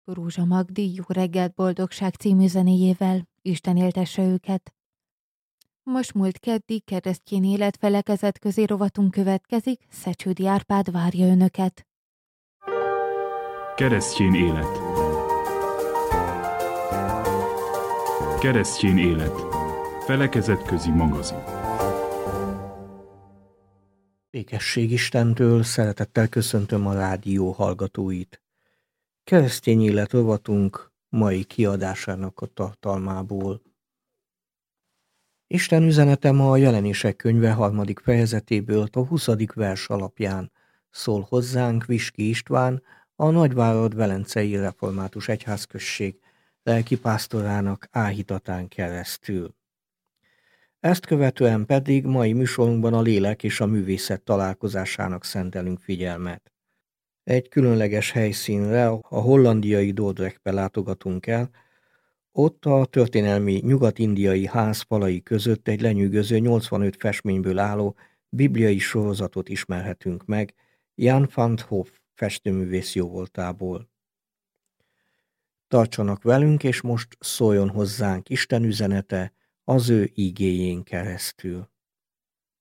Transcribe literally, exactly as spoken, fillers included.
Rózsa Magdi Jó reggelt boldogság című zenéjével. Isten éltesse őket. Most múlt keddi keresztény élet felekezetközi rovatunk következik, Szecsődi Árpád várja önöket. Keresztény élet. Keresztény élet. Felekezetközi magazin. Békesség Istentől, szeretettel köszöntöm a rádió hallgatóit. Keresztény élet rovatunk mai kiadásának a tartalmából. Isten üzenete ma a Jelenések könyve harmadik fejezetéből, a huszadik vers alapján szól hozzánk Viski István, a Nagyvárad Velencei Református Egyházközség lelkipásztorának áhítatán keresztül. Ezt követően pedig mai műsorunkban a lélek és a művészet találkozásának szentelünk figyelmet. Egy különleges helyszínre, a hollandiai Dordrechtbe látogatunk el, ott a történelmi nyugat-indiai ház falai között egy lenyűgöző nyolcvanöt festményből álló bibliai sorozatot ismerhetünk meg Jan van 't Hoff festőművész jóvoltából. Tartsanak velünk, és most szóljon hozzánk Isten üzenete az ő ígéjén keresztül.